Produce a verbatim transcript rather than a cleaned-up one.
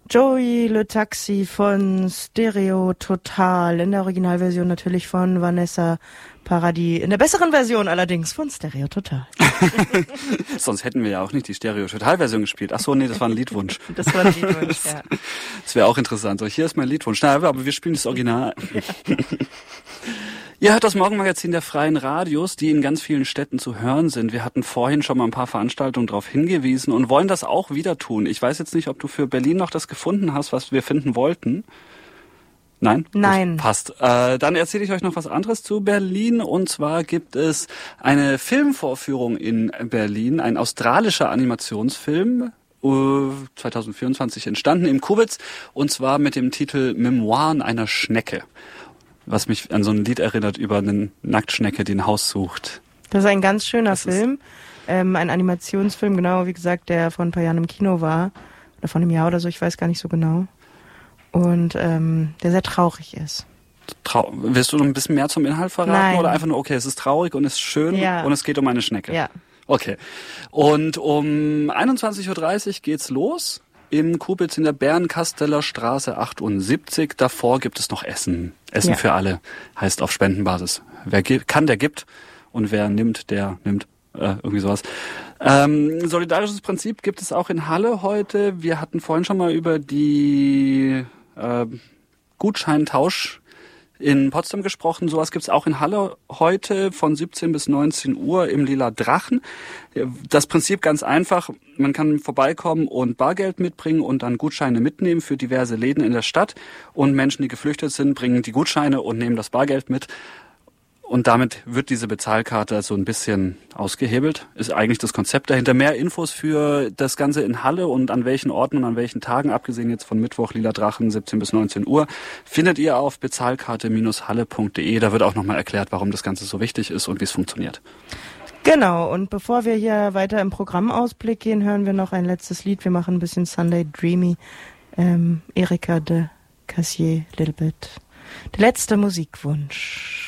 Joey Le Taxi von Stereo Total, in der Originalversion natürlich von Vanessa Paradis, in der besseren Version allerdings von Stereo Total. Sonst hätten wir ja auch nicht die Stereo Total Version gespielt. Ach so, nee, das war ein Liedwunsch. Das war ein Liedwunsch, ja. Das wäre auch interessant. So, hier ist mein Liedwunsch. Na, aber wir spielen das Original. Ja. Ihr hört das Morgenmagazin der Freien Radios, die in ganz vielen Städten zu hören sind. Wir hatten vorhin schon mal ein paar Veranstaltungen darauf hingewiesen und wollen das auch wieder tun. Ich weiß jetzt nicht, ob du für Berlin noch das gefunden hast, was wir finden wollten. Nein? Nein. Gut, passt. Äh, dann erzähle ich euch noch was anderes zu Berlin. Und zwar gibt es eine Filmvorführung in Berlin, ein australischer Animationsfilm, zwanzig vierundzwanzig entstanden im Kubitz, und zwar mit dem Titel Memoiren einer Schnecke. Was mich an so ein Lied erinnert über eine Nacktschnecke, die ein Haus sucht. Das ist ein ganz schöner das Film, ähm, ein Animationsfilm, genau wie gesagt, der vor ein paar Jahren im Kino war, oder vor einem Jahr oder so, ich weiß gar nicht so genau. Und ähm, der sehr traurig ist. Trau- Willst du noch ein bisschen mehr zum Inhalt verraten? Nein. Oder einfach nur, okay, es ist traurig und es ist schön, ja. und es geht um eine Schnecke? Ja. Okay. Und um einundzwanzig Uhr dreißig geht's los im Kubitz in der Bärenkasteller Straße achtundsiebzig. Davor gibt es noch Essen. Essen ja. für alle, heißt auf Spendenbasis. Wer gi- kann, der gibt. Und wer nimmt, der nimmt. Äh, irgendwie sowas. Ähm, solidarisches Prinzip gibt es auch in Halle heute. Wir hatten vorhin schon mal über die äh, Gutscheintausch in Potsdam gesprochen. Sowas gibt's auch in Halle heute von siebzehn bis neunzehn Uhr im Lila Drachen. Das Prinzip ganz einfach. Man kann vorbeikommen und Bargeld mitbringen und dann Gutscheine mitnehmen für diverse Läden in der Stadt. Und Menschen, die geflüchtet sind, bringen die Gutscheine und nehmen das Bargeld mit. Und damit wird diese Bezahlkarte so ein bisschen ausgehebelt. Ist eigentlich das Konzept dahinter. Mehr Infos für das Ganze in Halle und an welchen Orten und an welchen Tagen, abgesehen jetzt von Mittwoch, Lila Drachen, siebzehn bis neunzehn Uhr, findet ihr auf bezahlkarte halle punkt de. Da wird auch nochmal erklärt, warum das Ganze so wichtig ist und wie es funktioniert. Genau, und bevor wir hier weiter im Programmausblick gehen, hören wir noch ein letztes Lied. Wir machen ein bisschen Sunday Dreamy. Ähm, Erika de Cassier, Little Bit. Der letzte Musikwunsch.